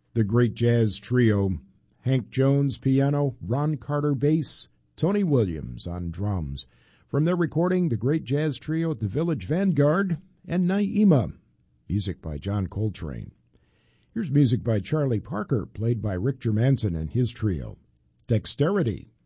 The Great Jazz Trio, Hank Jones piano, Ron Carter bass, Tony Williams on drums. From their recording, The Great Jazz Trio at the Village Vanguard, and Naima, music by John Coltrane. Here's music by Charlie Parker, played by Rick Germanson and his trio. Dexterity.